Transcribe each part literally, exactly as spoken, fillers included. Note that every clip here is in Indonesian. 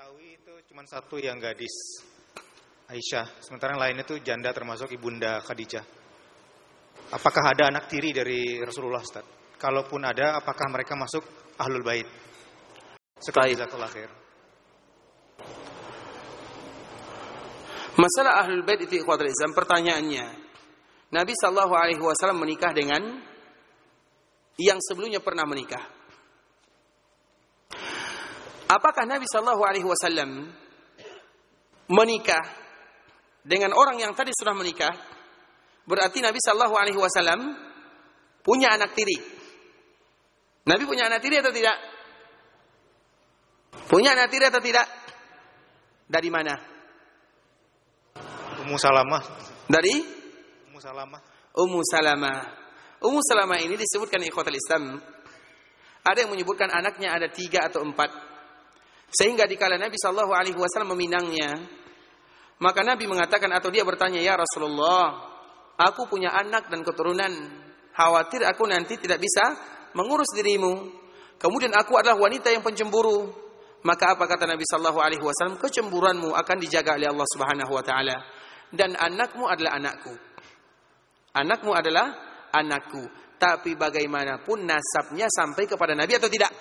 ketahui itu cuma satu yang gadis, Aisyah. Sementara yang lain itu janda termasuk ibunda Khadijah. Apakah ada anak tiri dari Rasulullah, Ustaz? Kalaupun ada, apakah mereka masuk Ahlul Bait? Sekali jazakallahu khair. Masalah Ahlul Bait itu ikhwatul Islam, pertanyaannya, Nabi sallallahu alaihi wasallam menikah dengan yang sebelumnya pernah menikah. Apakah Nabi sallallahu alaihi wasallam menikah dengan orang yang tadi sudah menikah? Berarti Nabi sallallahu alaihi wasallam punya anak tiri. Nabi punya anak tiri atau tidak? Punya anak tiri atau tidak? Dari mana? Ummu Salamah. Dari? Ummu Salamah. Ummu Salamah. Ummu Salamah ini disebutkan ikhwatul Islam. Ada yang menyebutkan anaknya ada tiga atau empat. Sehingga dikala Nabi sallallahu alaihi wasallam meminangnya, maka Nabi mengatakan atau dia bertanya, "Ya Rasulullah, aku punya anak dan keturunan. Khawatir aku nanti tidak bisa mengurus dirimu. Kemudian aku adalah wanita yang pencemburu." Maka apa kata Nabi sallallahu alaihi wasallam? "Kecemburuanmu akan dijaga oleh Allah Subhanahu wa taala. Dan anakmu adalah anakku. Anakmu adalah anakku. Tapi bagaimanapun nasabnya sampai kepada Nabi atau tidak?"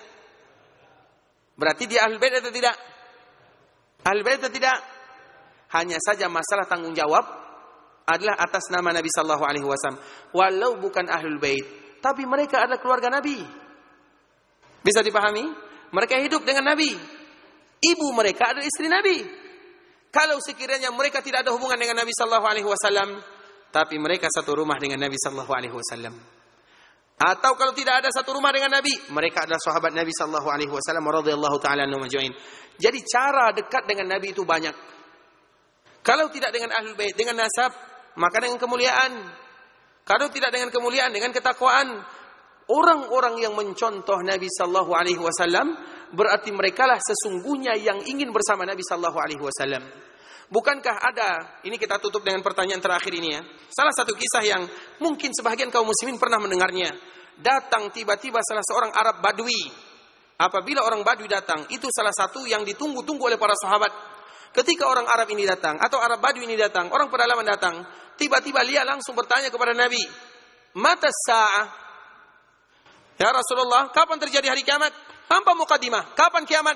Berarti dia Ahlul Bait atau tidak? Ahlul Bait atau tidak? Hanya saja masalah tanggung jawab adalah atas nama Nabi sallallahu alaihi wasallam. Walau bukan Ahlul Bait, tapi mereka adalah keluarga Nabi. Bisa dipahami? Mereka hidup dengan Nabi. Ibu mereka adalah istri Nabi. Kalau sekiranya mereka tidak ada hubungan dengan Nabi sallallahu alaihi wasallam, tapi mereka satu rumah dengan Nabi sallallahu alaihi wasallam. Atau kalau tidak ada satu rumah dengan Nabi, mereka adalah sahabat Nabi sallallahu alaihi wasallam radhiyallahu taala anhum ajma'in. Jadi cara dekat dengan Nabi itu banyak. Kalau tidak dengan Ahlul Bait, dengan nasab, maka dengan kemuliaan. Kalau tidak dengan kemuliaan, dengan ketakwaan. Orang-orang yang mencontoh Nabi sallallahu alaihi wasallam berarti merekalah sesungguhnya yang ingin bersama Nabi sallallahu alaihi wasallam. Bukankah ada, ini kita tutup dengan pertanyaan terakhir ini ya. Salah satu kisah yang mungkin sebagian kaum muslimin pernah mendengarnya. Datang tiba-tiba salah seorang Arab Badui. Apabila orang Badui datang, itu salah satu yang ditunggu-tunggu oleh para sahabat. Ketika orang Arab ini datang, atau Arab Badui ini datang, orang pedalaman datang, tiba-tiba dia langsung bertanya kepada Nabi, "Mata sa'ah?" Ya Rasulullah, kapan terjadi hari kiamat? Tanpa mukadimah, kapan kiamat?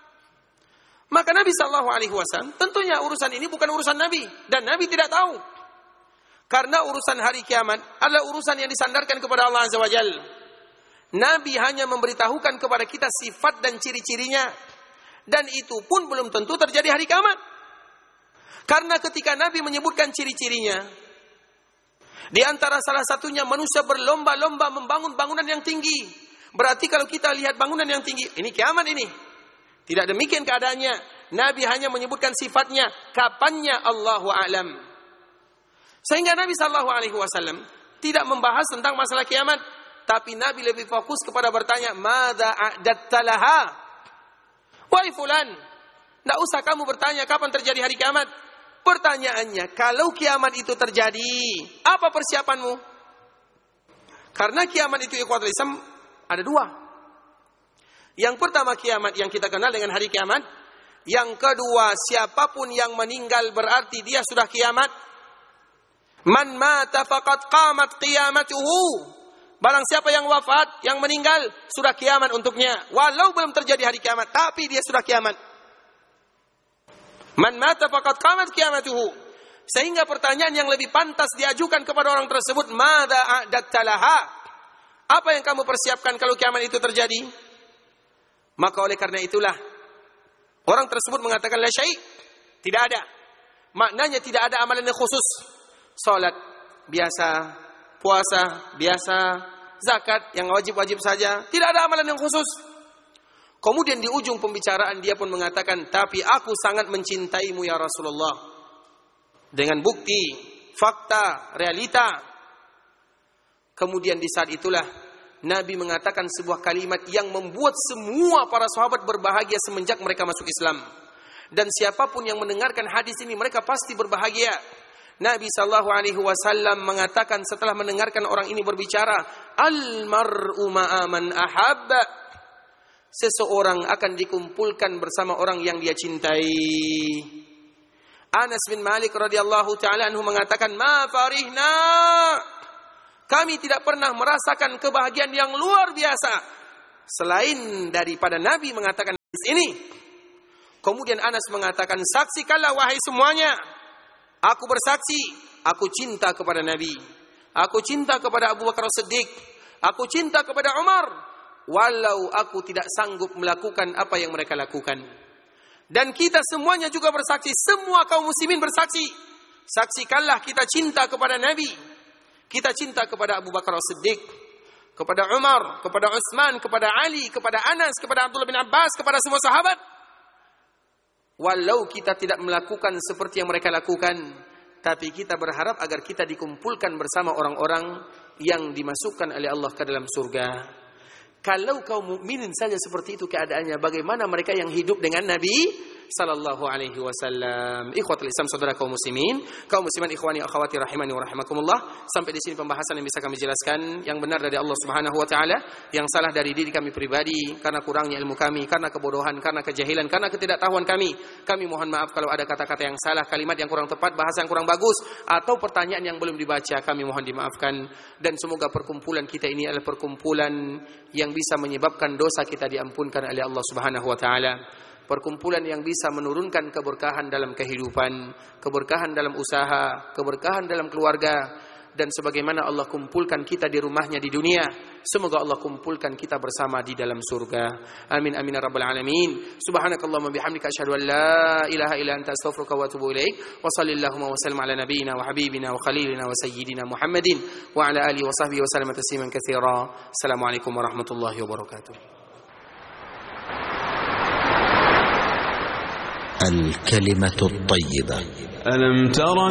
Maka Nabi sallallahu alaihi wasallam, tentunya urusan ini bukan urusan Nabi. Dan Nabi tidak tahu. Karena urusan hari kiamat adalah urusan yang disandarkan kepada Allah Azza wa Jalla. Nabi hanya memberitahukan kepada kita sifat dan ciri-cirinya. Dan itu pun belum tentu terjadi hari kiamat. Karena ketika Nabi menyebutkan ciri-cirinya, di antara salah satunya manusia berlomba-lomba membangun bangunan yang tinggi. Berarti kalau kita lihat bangunan yang tinggi, ini kiamat ini. Tidak demikian keadaannya. Nabi hanya menyebutkan sifatnya, kapannya Allahu a'lam. Sehingga Nabi sallallahu alaihi wasallam tidak membahas tentang masalah kiamat, tapi Nabi lebih fokus kepada bertanya, "Madza a'datta laha?" Wahai fulan, enggak usah kamu bertanya kapan terjadi hari kiamat. Pertanyaannya, kalau kiamat itu terjadi, apa persiapanmu? Karena kiamat itu ikhwatul Islam ada dua. Yang pertama kiamat yang kita kenal dengan hari kiamat. Yang kedua, siapapun yang meninggal berarti dia sudah kiamat. Man mata faqad qamat qiyamatuhu. Barang siapa yang wafat, yang meninggal, sudah kiamat untuknya. Walau belum terjadi hari kiamat, tapi dia sudah kiamat. Man mata faqad qamat qiyamatuhu. Sehingga pertanyaan yang lebih pantas diajukan kepada orang tersebut, madza a'datta laha? Apa yang kamu persiapkan kalau kiamat itu terjadi? Maka oleh karena itulah orang tersebut mengatakan la syai', tidak ada. Maknanya tidak ada amalan yang khusus. Salat biasa, puasa biasa, zakat yang wajib-wajib saja, tidak ada amalan yang khusus. Kemudian di ujung pembicaraan dia pun mengatakan, "Tapi aku sangat mencintaimu ya Rasulullah." Dengan bukti, fakta, realita. Kemudian di saat itulah Nabi mengatakan sebuah kalimat yang membuat semua para sahabat berbahagia semenjak mereka masuk Islam. Dan siapapun yang mendengarkan hadis ini, mereka pasti berbahagia. Nabi sallallahu alaihi wasallam mengatakan setelah mendengarkan orang ini berbicara, "Al mar'u ma'a man ahabba." seseorang akan dikumpulkan bersama orang yang dia cintai. Anas bin Malik radhiyallahu taala anhu mengatakan, "Ma farihna." Kami tidak pernah merasakan kebahagiaan yang luar biasa selain daripada Nabi mengatakan ini. Kemudian Anas mengatakan, "Saksikanlah wahai semuanya. Aku bersaksi, aku cinta kepada Nabi. Aku cinta kepada Abu Bakar As-Siddiq. Aku cinta kepada Umar. Walau aku tidak sanggup melakukan apa yang mereka lakukan." Dan kita semuanya juga bersaksi, semua kaum muslimin bersaksi. Saksikanlah kita cinta kepada Nabi. Kita cinta kepada Abu Bakar As-Siddiq, kepada Umar, kepada Utsman, kepada Ali, kepada Anas, kepada Abdullah bin Abbas, kepada semua sahabat. Walau kita tidak melakukan seperti yang mereka lakukan, tapi kita berharap agar kita dikumpulkan bersama orang-orang yang dimasukkan oleh Allah ke dalam surga. Kalau kaum mukminin saja seperti itu keadaannya, bagaimana mereka yang hidup dengan Nabi sallallahu alaihi wasallam? Ikhwatul Islam, saudara kaum muslimin, kaum musliman, ikhwani akhwati rahimani wa rahimakumullah. Sampai di sini pembahasan yang bisa kami jelaskan. Yang benar dari Allah Subhanahu wa taala, yang salah dari diri kami pribadi karena kurangnya ilmu kami, karena kebodohan, karena kejahilan, karena ketidaktahuan kami. Kami mohon maaf kalau ada kata-kata yang salah, kalimat yang kurang tepat, bahasa yang kurang bagus, atau pertanyaan yang belum dibaca, kami mohon dimaafkan. Dan semoga perkumpulan kita ini adalah perkumpulan yang bisa menyebabkan dosa kita diampunkan oleh Allah Subhanahu wa taala. Perkumpulan yang bisa menurunkan keberkahan dalam kehidupan, keberkahan dalam usaha, keberkahan dalam keluarga, dan sebagaimana Allah kumpulkan kita di rumahnya di dunia, semoga Allah kumpulkan kita bersama di dalam surga. Amin amin ya rabbal alamin. Subhanakallahumma bihamdika asyhadu an la ilaha illa anta astaghfiruka wa atubu ilaik. Wa sallallahu wa sallam ala nabiyyina wa habibina wa khalilina wa sayyidina Muhammadin wa ala alihi wa sahbihi wa sallam tasliman katsira. Assalamualaikum warahmatullahi wabarakatuh. الكلمة الطيبة. ألم تر